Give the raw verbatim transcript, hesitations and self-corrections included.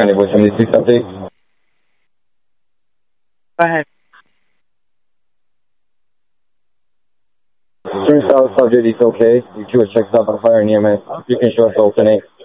ninety-four seventy-six update. Go ahead. Turn south, subject is okay. You two checks up on fire and E M S. You can show us alternate.